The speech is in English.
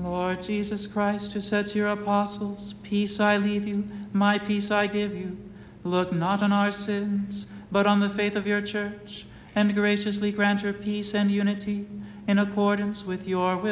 Lord Jesus Christ, who said to your apostles, "Peace I leave you, my peace I give you," look not on our sins, but on the faith of your church, and graciously grant her peace and unity in accordance with your will.